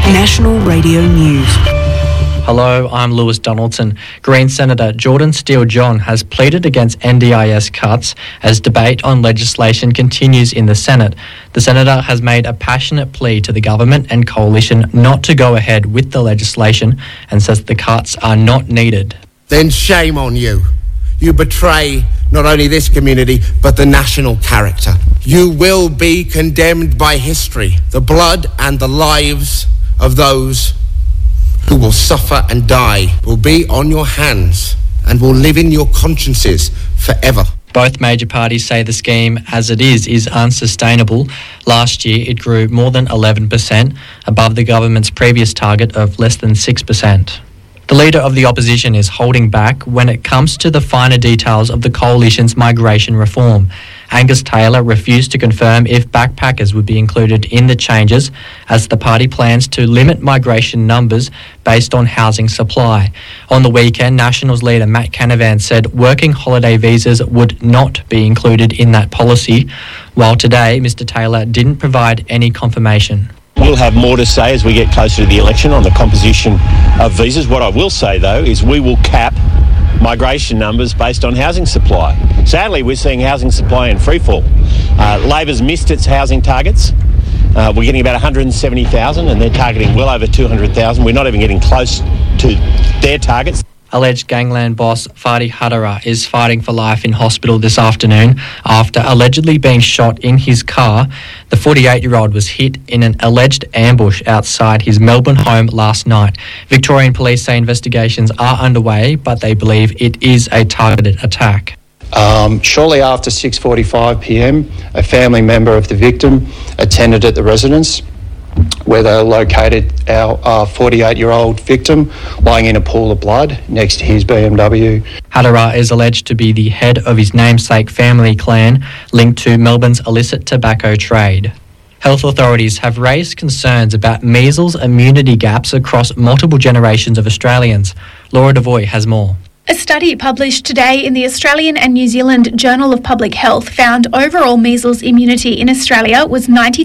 National Radio News. Hello, I'm Lewis Donaldson. Green Senator Jordan Steele-John has pleaded against NDIS cuts as debate on legislation continues in the Senate. The senator has made a passionate plea to the government and coalition not to go ahead with the legislation and says the cuts are not needed. Then shame on you. You betray not only this community, but the national character. You will be condemned by history. The blood and the lives of those who will suffer and die will be on your hands and will live in your consciences forever. Both major parties say the scheme as it is unsustainable. Last year it grew more than 11%, above the government's previous target of less than 6%. The leader of the opposition is holding back when it comes to the finer details of the coalition's migration reform. Angus Taylor refused to confirm if backpackers would be included in the changes, as the party plans to limit migration numbers based on housing supply. On the weekend, Nationals leader Matt Canavan said working holiday visas would not be included in that policy, while today Mr Taylor didn't provide any confirmation. We'll have more to say as we get closer to the election on the composition of visas. What I will say, though, is we will cap migration numbers based on housing supply. Sadly, we're seeing housing supply in freefall. Labor's missed its housing targets. We're getting about 170,000 and they're targeting well over 200,000. We're not even getting close to their targets. Alleged gangland boss Fadi Hadara is fighting for life in hospital this afternoon after allegedly being shot in his car. The 48-year-old was hit in an alleged ambush outside his Melbourne home last night. Victorian police say investigations are underway, but they believe it is a targeted attack. Shortly after 6:45pm, a family member of the victim attended at the residence, where they located our 48-year-old victim lying in a pool of blood next to his BMW. Hadara is alleged to be the head of his namesake family clan linked to Melbourne's illicit tobacco trade. Health authorities have raised concerns about measles immunity gaps across multiple generations of Australians. Laura Devoy has more. A study published today in the Australian and New Zealand Journal of Public Health found overall measles immunity in Australia was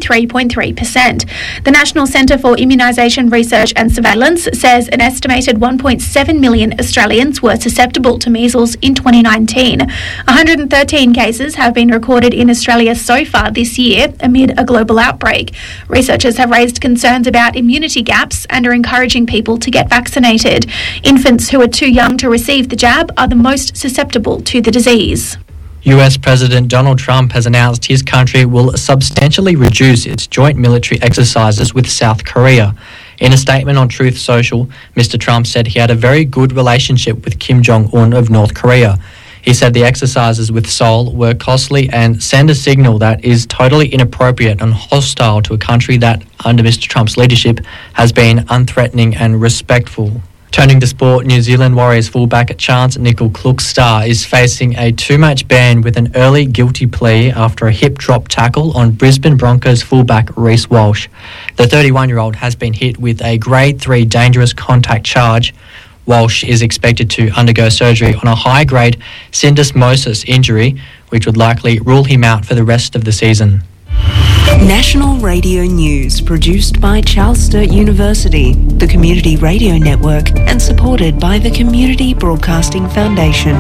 93.3%. The National Centre for Immunisation Research and Surveillance says an estimated 1.7 million Australians were susceptible to measles in 2019. 113 cases have been recorded in Australia so far this year amid a global outbreak. Researchers have raised concerns about immunity gaps and are encouraging people to get vaccinated. Infants who are too young to receive the jab are the most susceptible to the disease. US President Donald Trump has announced his country will substantially reduce its joint military exercises with South Korea. In a statement on Truth Social, Mr. Trump said he had a very good relationship with Kim Jong-un of North Korea. He said the exercises with Seoul were costly and send a signal that is totally inappropriate and hostile to a country that, under Mr. Trump's leadership, has been unthreatening and respectful. Turning to sport, New Zealand Warriors fullback Chance Nicol-Klokstad is facing a two-match ban with an early guilty plea after a hip drop tackle on Brisbane Broncos fullback Reece Walsh. The 31-year-old has been hit with a Grade 3 dangerous contact charge. Walsh is expected to undergo surgery on a high-grade syndesmosis injury, which would likely rule him out for the rest of the season. National Radio News, produced by Charles Sturt University, the Community Radio Network, and supported by the Community Broadcasting Foundation.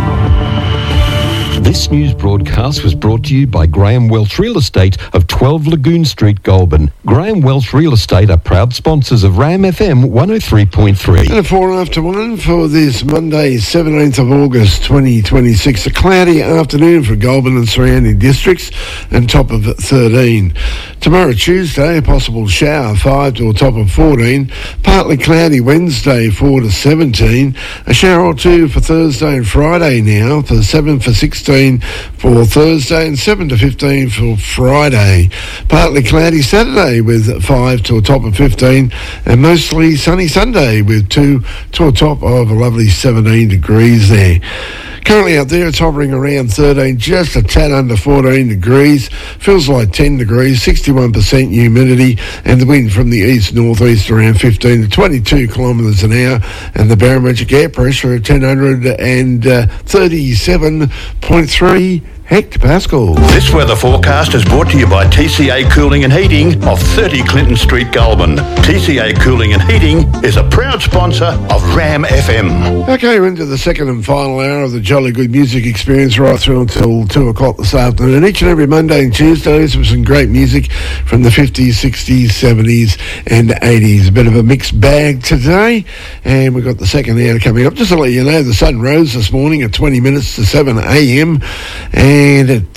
This news broadcast was brought to you by Graham Welch Real Estate of 12 Lagoon Street, Goulburn. Graham Welch Real Estate are proud sponsors of RAM FM 103.3. And 1:04 for this Monday, 17th of August 2026. A cloudy afternoon for Goulburn and surrounding districts and top of 13. Tomorrow, Tuesday, a possible shower, 5 to a top of 14. Partly cloudy Wednesday, 4 to 17. A shower or two for Thursday and Friday now, for 7 for 16 for Thursday and 7 to 15 for Friday. Partly cloudy Saturday with 5 to a top of 15 and mostly sunny Sunday with 2 to a top of a lovely 17 degrees there. Currently out there, it's hovering around 13, just a tad under 14 degrees. Feels like 10 degrees, 61% humidity, and the wind from the east-northeast around 15 to 22 kilometres an hour, and the barometric air pressure at 1037.3 hectopascal. This weather forecast is brought to you by TCA Cooling and Heating of 30 Clinton Street, Goulburn. TCA Cooling and Heating is a proud sponsor of RAM FM. Okay, we're into the second and final hour of the Jolly Good Music Experience right through until 2 o'clock this afternoon. Each and every Monday and Tuesdays with some great music from the 50s, 60s, 70s and 80s. A bit of a mixed bag today, and we've got the second hour coming up. Just to let you know, the sun rose this morning at 20 minutes to 7 a.m. and at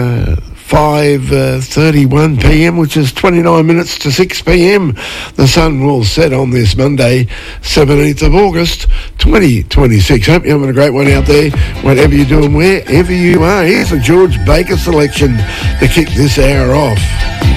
5:31 p.m, which is 29 minutes to 6 p.m. The sun will set on this Monday, 17th of August, 2026. Hope you're having a great one out there, whatever you're doing, wherever you are. Here's a George Baker selection to kick this hour off.